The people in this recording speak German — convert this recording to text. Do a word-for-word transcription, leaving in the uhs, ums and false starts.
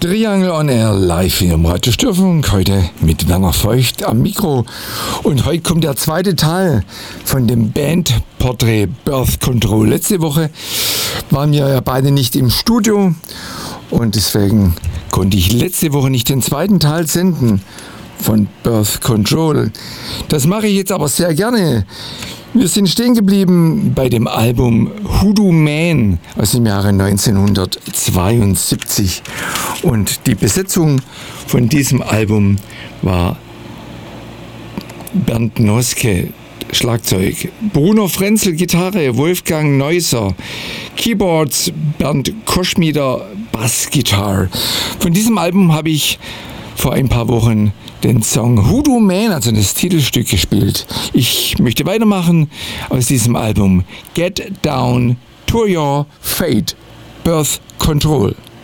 Triangle on Air live hier im Radio Störfunk, heute mit Werner Feucht am Mikro. Und heute kommt der zweite Teil von dem Bandporträt Birth Control. Letzte Woche waren wir ja beide nicht im Studio und deswegen konnte ich letzte Woche nicht den zweiten Teil senden von Birth Control. Das mache ich jetzt aber sehr gerne. Wir sind stehen geblieben bei dem Album Hoodoo Man aus dem Jahre neunzehnhundertzweiundsiebzig. Und die Besetzung von diesem Album war Bernd Noske, Schlagzeug, Bruno Frenzel, Gitarre, Wolfgang Neusser, Keyboards, Bernd Koschmieder, Bassgitarre. Von diesem Album habe ich vor ein paar Wochen den Song Hoodoo Man, also das Titelstück, gespielt. Ich möchte weitermachen aus diesem Album Get Down to Your Fate, Birth Control.